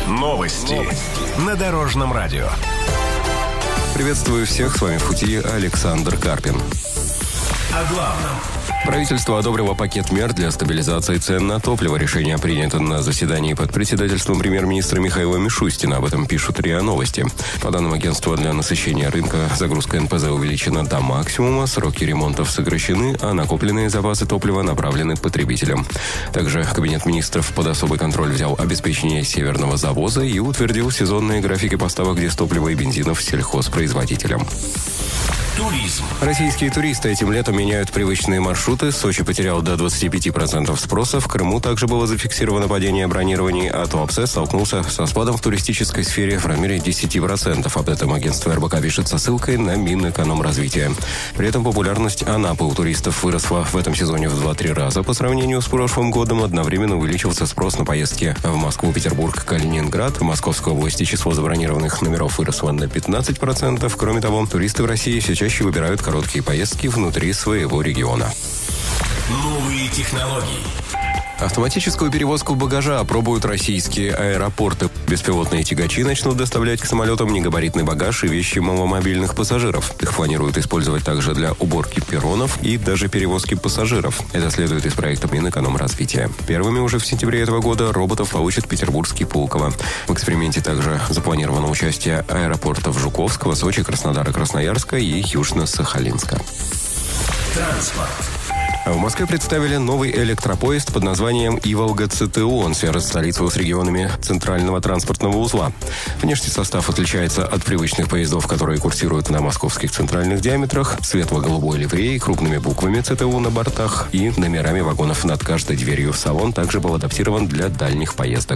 Новости на Дорожном радио. Приветствую всех, с вами в пути Александр Карпин. О главном. Правительство одобрило пакет мер для стабилизации цен на топливо. Решение принято на заседании под председательством премьер-министра Михаила Мишустина. Об этом пишут РИА Новости. По данным агентства, для насыщения рынка загрузка НПЗ увеличена до максимума, сроки ремонтов сокращены, а накопленные запасы топлива направлены потребителям. Также Кабинет министров под особый контроль взял обеспечение северного завоза и утвердил сезонные графики поставок дистоплива и бензинов сельхозпроизводителям. Туризм. Российские туристы этим летом меняют привычные маршруты. Сочи потерял до 25% спроса. В Крыму также было зафиксировано падение бронирований, а Туапсе столкнулся со спадом в туристической сфере в размере 10%. Об этом агентство РБК пишет со ссылкой на Минэкономразвитие. При этом популярность Анапы у туристов выросла в этом сезоне в 2-3 раза. По сравнению с прошлым годом одновременно увеличился спрос на поездки в Москву, Петербург, Калининград. В Московской области число забронированных номеров выросло на 15%. Кроме того, туристы в России все чаще выбирают короткие поездки внутри своего региона. Новые технологии. Автоматическую перевозку багажа опробуют российские аэропорты. Беспилотные тягачи начнут доставлять к самолетам негабаритный багаж и вещи маломобильных пассажиров. Их планируют использовать также для уборки перронов и даже перевозки пассажиров. Это следует из проекта Минэкономразвития. Первыми уже в сентябре этого года роботов получит петербургский Пулково. В эксперименте также запланировано участие аэропортов Жуковского, Сочи, Краснодара, Красноярска и Южно-Сахалинска. Транспорт. В Москве представили новый электропоезд под названием «Иволга-ЦТУ». Он свяжет столицу с регионами центрального транспортного узла. Внешний состав отличается от привычных поездов, которые курсируют на московских центральных диаметрах, светло-голубой ливреей, крупными буквами «ЦТУ» на бортах и номерами вагонов над каждой дверью. Салон также был адаптирован для дальних поездок.